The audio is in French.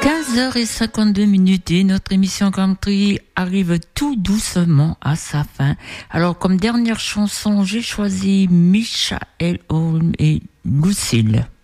15h52 et notre émission country arrive tout doucement à sa fin. Alors, comme dernière chanson, j'ai choisi Michael Holm et Lucille.